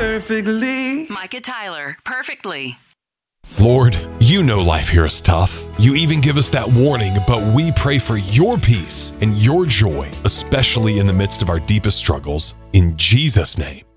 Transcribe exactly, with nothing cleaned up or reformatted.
perfectly. Micah Tyler, perfectly. Lord, you know life here is tough. You even give us that warning, but we pray for your peace and your joy, especially in the midst of our deepest struggles. In Jesus' name.